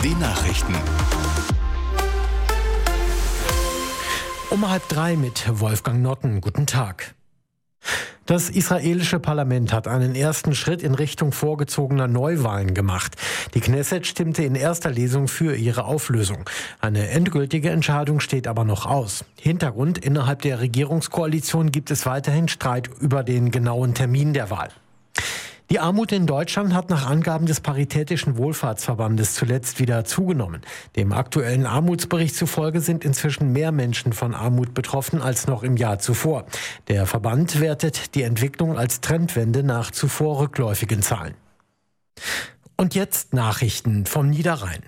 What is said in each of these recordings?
Die Nachrichten. Um 2:30 mit Wolfgang Notten. Guten Tag. Das israelische Parlament hat einen ersten Schritt in Richtung vorgezogener Neuwahlen gemacht. Die Knesset stimmte in erster Lesung für ihre Auflösung. Eine endgültige Entscheidung steht aber noch aus. Hintergrund: innerhalb der Regierungskoalition gibt es weiterhin Streit über den genauen Termin der Wahl. Die Armut in Deutschland hat nach Angaben des Paritätischen Wohlfahrtsverbandes zuletzt wieder zugenommen. Dem aktuellen Armutsbericht zufolge sind inzwischen mehr Menschen von Armut betroffen als noch im Jahr zuvor. Der Verband wertet die Entwicklung als Trendwende nach zuvor rückläufigen Zahlen. Und jetzt Nachrichten vom Niederrhein.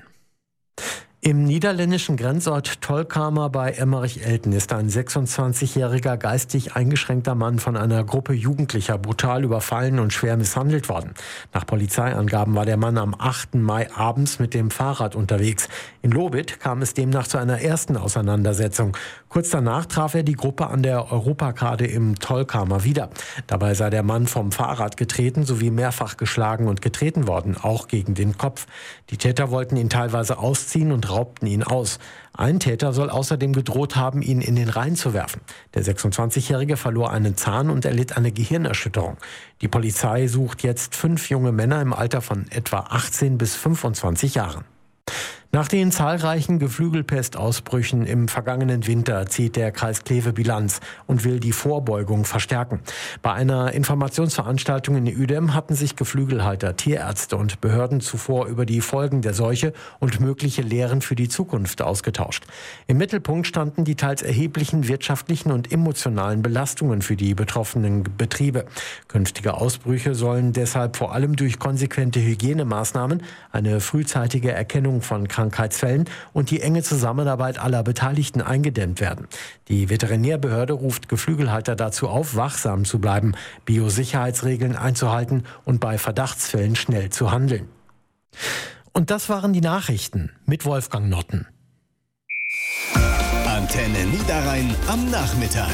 Im niederländischen Grenzort Tolkamer bei Emmerich-Elten ist ein 26-jähriger geistig eingeschränkter Mann von einer Gruppe Jugendlicher brutal überfallen und schwer misshandelt worden. Nach Polizeiangaben war der Mann am 8. Mai abends mit dem Fahrrad unterwegs. In Lobith kam es demnach zu einer ersten Auseinandersetzung. Kurz danach traf er die Gruppe an der Europakade im Tolkamer wieder. Dabei sei der Mann vom Fahrrad getreten sowie mehrfach geschlagen und getreten worden, auch gegen den Kopf. Die Täter wollten ihn teilweise ausziehen und raubten ihn aus. Ein Täter soll außerdem gedroht haben, ihn in den Rhein zu werfen. Der 26-Jährige verlor einen Zahn und erlitt eine Gehirnerschütterung. Die Polizei sucht jetzt 5 junge Männer im Alter von etwa 18 bis 25 Jahren. Nach den zahlreichen Geflügelpestausbrüchen im vergangenen Winter zieht der Kreis Kleve Bilanz und will die Vorbeugung verstärken. Bei einer Informationsveranstaltung in Uedem hatten sich Geflügelhalter, Tierärzte und Behörden zuvor über die Folgen der Seuche und mögliche Lehren für die Zukunft ausgetauscht. Im Mittelpunkt standen die teils erheblichen wirtschaftlichen und emotionalen Belastungen für die betroffenen Betriebe. Künftige Ausbrüche sollen deshalb vor allem durch konsequente Hygienemaßnahmen, eine frühzeitige Erkennung von Krankheitsfällen und die enge Zusammenarbeit aller Beteiligten eingedämmt werden. Die Veterinärbehörde ruft Geflügelhalter dazu auf, wachsam zu bleiben, Biosicherheitsregeln einzuhalten und bei Verdachtsfällen schnell zu handeln. Und das waren die Nachrichten mit Wolfgang Notten. Antenne Niederrhein am Nachmittag.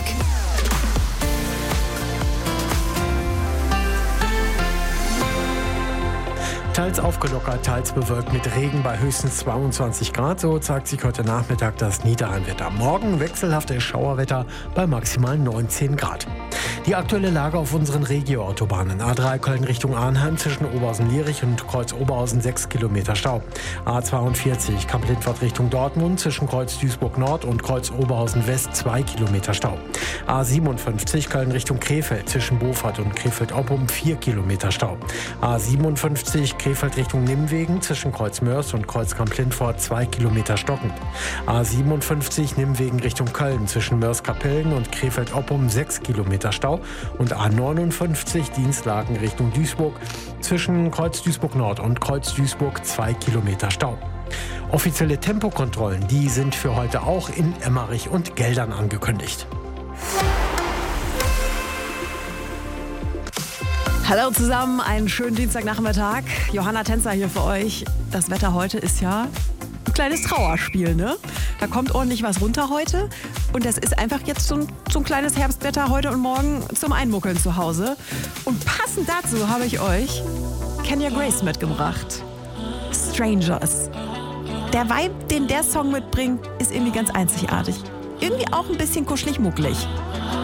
Teils aufgelockert, teils bewölkt mit Regen bei höchstens 22 Grad. So zeigt sich heute Nachmittag das Niederrheinwetter. Morgen wechselhaftes Schauerwetter bei maximal 19 Grad. Die aktuelle Lage auf unseren Regioautobahnen. A3 Köln Richtung Arnheim zwischen Oberhausen-Lierich und Kreuz Oberhausen 6 Kilometer Stau. A42 Kamp-Lindfort Richtung Dortmund zwischen Kreuz Duisburg Nord und Kreuz Oberhausen West 2 Kilometer Stau. A57 Köln Richtung Krefeld zwischen Beaufort und Krefeld-Oppum 4 Kilometer Stau. A57 Krefeld Richtung Nimwegen zwischen Kreuz Mörs und Kreuz Kamp-Lindfort 2 Kilometer stockend. A57 Nimwegen Richtung Köln zwischen Mörs-Kapellen und Krefeld-Oppum 6 Kilometer Stau und A59 Dienstlaken Richtung Duisburg zwischen Kreuz Duisburg Nord und Kreuz Duisburg 2 Kilometer Stau. Offizielle Tempokontrollen, die sind für heute auch in Emmerich und Geldern angekündigt. Hallo zusammen, einen schönen Dienstagnachmittag. Johanna Tänzer hier für euch. Das Wetter heute ist ja ein kleines Trauerspiel, ne? Da kommt ordentlich was runter heute. Und das ist einfach jetzt so ein kleines Herbstwetter heute und morgen zum Einmuckeln zu Hause. Und passend dazu habe ich euch Kenya Grace mitgebracht. Strangers. Der Vibe, den der Song mitbringt, ist irgendwie ganz einzigartig. Irgendwie auch ein bisschen kuschelig-muckelig.